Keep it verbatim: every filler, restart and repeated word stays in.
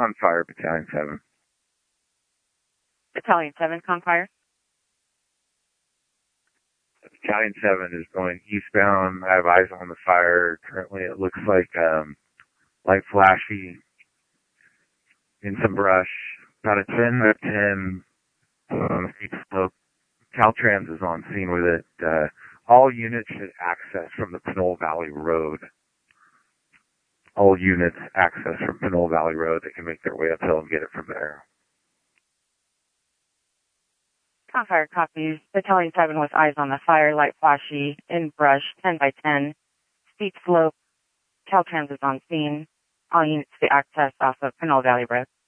On fire, Battalion seven. Battalion seven, con fire. Battalion seven is going eastbound. I have eyes on the fire. Currently, it looks like um, light flashy in some brush. About a ten or ten on the steep slope. Caltrans is on scene with it. Uh, all units should access from the Pinole Valley Road. All units access from Pinole Valley Road. They can make their way uphill and get it from there. Con fire copies. Battalion seven with eyes on the fire, light flashy, in brush, ten by ten. Steep slope. Caltrans is on scene. All units to access off of Pinole Valley Road.